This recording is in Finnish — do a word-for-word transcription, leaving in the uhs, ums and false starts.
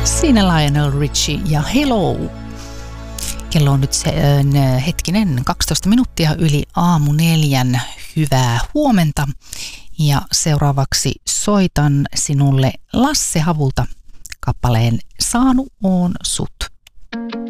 Siinä Lionel Richie ja Hello. Kello on nyt se, äh, hetkinen, kaksitoista minuuttia yli aamu neljän. Hyvää huomenta. Ja seuraavaksi soitan sinulle Lasse Havulta kappaleen Saanu oon sut.